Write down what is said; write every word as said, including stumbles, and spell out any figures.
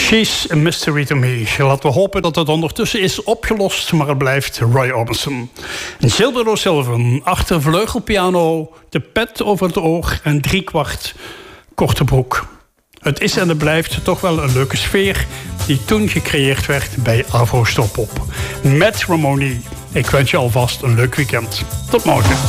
She's a mystery to me. Laten we hopen dat het ondertussen is opgelost, maar het blijft Roy Orbison. Gilbert O'Sullivan, achter vleugelpiano, de pet over het oog en driekwart korte broek. Het is en het blijft toch wel een leuke sfeer die toen gecreëerd werd bij Avo Stopop. Met Ramoni. Ik wens je alvast een leuk weekend. Tot morgen.